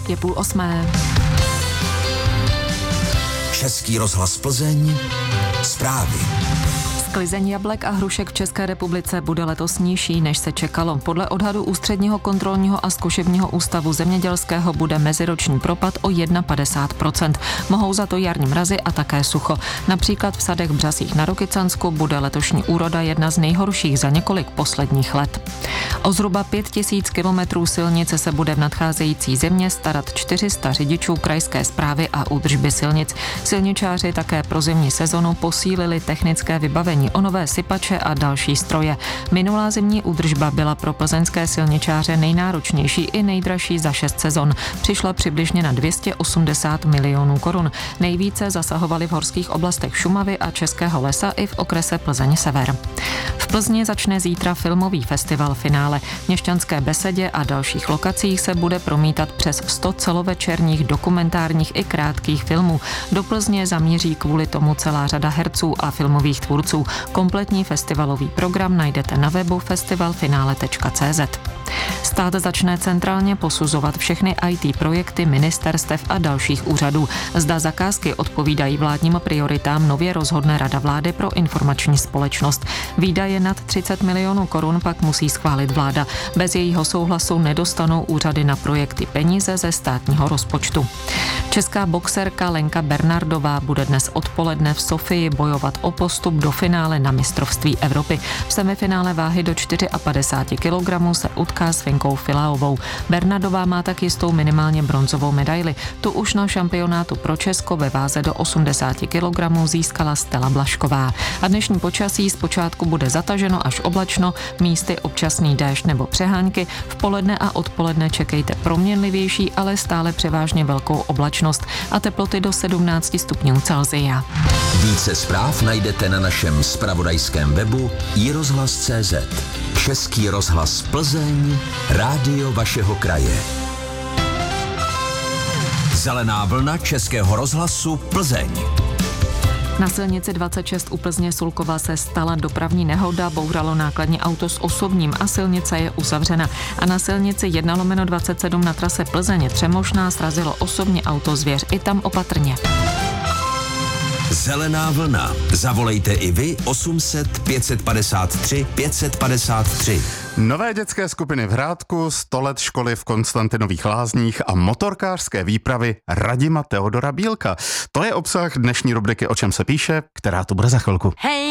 Je 7:30. Český rozhlas Plzeň, zprávy. Sklizeň jablek a hrušek v České republice bude letos nižší, než se čekalo. Podle odhadu Ústředního kontrolního a zkušebního ústavu zemědělského bude meziroční propad o 51%. Mohou za to jarní mrazy a také sucho. Například v sadech Břasích na Rokycansku bude letošní úroda jedna z nejhorších za několik posledních let. O zhruba 5000 kilometrů silnice se bude v nadcházející zimě starat 400 řidičů krajské správy a údržby silnic. Silničáři také pro zimní sezonu posílili technické vybavení o nové sypače a další stroje. Minulá zimní údržba byla pro plzeňské silničáře nejnáročnější i nejdražší za 6 sezon. Přišla přibližně na 280 milionů korun. Nejvíce zasahovali v horských oblastech Šumavy a Českého lesa i v okrese Plzeň Sever. V Plzni začne zítra filmový festival Finále. V Měšťanské besedě a dalších lokacích se bude promítat přes 100 celovečerních dokumentárních i krátkých filmů. Do Plzně zamíří kvůli tomu celá řada herců a filmových tvůrců. Kompletní festivalový program najdete na webu festivalfinale.cz. Stát začne centrálně posuzovat všechny IT projekty ministerstev a dalších úřadů. Zda zakázky odpovídají vládním prioritám, nově rozhodne Rada vlády pro informační společnost. Výdaje nad 30 milionů korun pak musí schválit vláda. Bez jejího souhlasu nedostanou úřady na projekty peníze ze státního rozpočtu. Česká boxerka Lenka Bernardová bude dnes odpoledne v Sofii bojovat o postup do finále na mistrovství Evropy. V semifinále váhy do 54 kg se utká s Finkou Filaovou. Bernardová má tak jistou minimálně bronzovou medaili. Tu už na šampionátu pro Česko ve váze do 80 kg získala Stella Blažková. A dnešní počasí zpočátku bude zataženo až oblačno, místy občasný déšť nebo přehánky. V poledne a odpoledne čekejte proměnlivější, ale stále převážně velkou oblačnost a teploty do 17 stupňů Celsia. Více zpráv najdete na našem zpravodajském webu iRozhlas.cz. Český rozhlas Plzeň, rádio vašeho kraje. Zelená vlna Českého rozhlasu Plzeň. Na silnici 26 u Plzně Sulkova se stala dopravní nehoda, bouralo nákladní auto s osobním a silnice je uzavřena. A na silnici 1/27 na trase Plzeň Třemošná srazilo osobní auto Zvěř, i tam opatrně. Zelená vlna. Zavolejte i vy 800 553 553. Nové dětské skupiny v Hrádku, 100 let školy v Konstantinových Lázních a motorkářské výpravy Radima Teodora Bílka. To je obsah dnešní rubriky O čem se píše, která tu bude za chvilku. Hej!